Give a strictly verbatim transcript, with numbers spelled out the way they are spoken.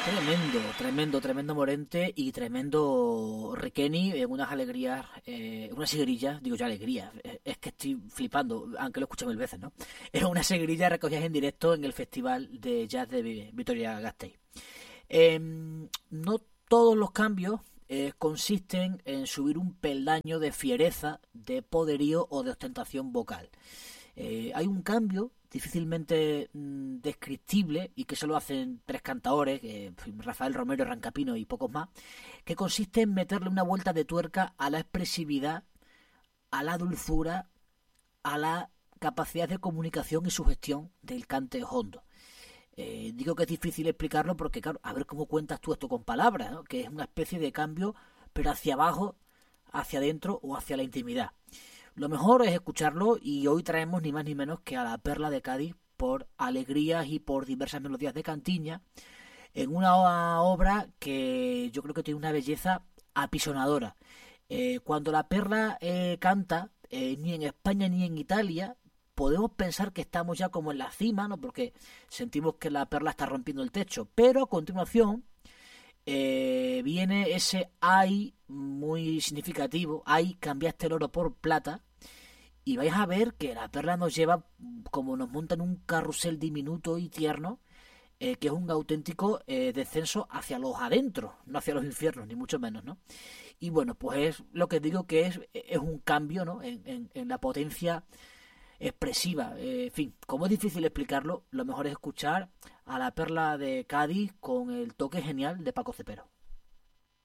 Tremendo, tremendo, tremendo Morente y tremendo Requeni en unas alegrías, eh, una seguirilla, digo yo alegría, eh, es que estoy flipando, aunque lo escuché mil veces, ¿no? Es una seguirilla recogida en directo en el Festival de Jazz de Vi- Vitoria-Gasteiz. Eh, no todos los cambios eh, consisten en subir un peldaño de fiereza, de poderío o de ostentación vocal. Eh, hay un cambio difícilmente mm, descriptible y que solo hacen tres cantaores, eh, Rafael Romero, Rancapino y pocos más, que consiste en meterle una vuelta de tuerca a la expresividad, a la dulzura, a la capacidad de comunicación y sugestión del cante hondo. Eh, digo que es difícil explicarlo porque, claro, a ver cómo cuentas tú esto con palabras, ¿no? Que es una especie de cambio, pero hacia abajo, hacia adentro o hacia la intimidad. Lo mejor es escucharlo y hoy traemos ni más ni menos que a la Perla de Cádiz por alegrías y por diversas melodías de cantiña en una obra que yo creo que tiene una belleza apisonadora. Eh, cuando la Perla eh, canta, eh, ni en España ni en Italia, podemos pensar que estamos ya como en la cima, ¿no? Porque sentimos que la Perla está rompiendo el techo, pero a continuación eh, viene ese ay muy significativo, ay cambiaste el oro por plata, y vais a ver que la perla nos lleva como nos monta en un carrusel diminuto y tierno, eh, que es un auténtico eh, descenso hacia los adentros, no hacia los infiernos, ni mucho menos, ¿no? Y bueno, pues es lo que digo que es, es un cambio, ¿no? En, en, en la potencia expresiva. Eh, en fin, como es difícil explicarlo, lo mejor es escuchar a la perla de Cádiz con el toque genial de Paco Cepero.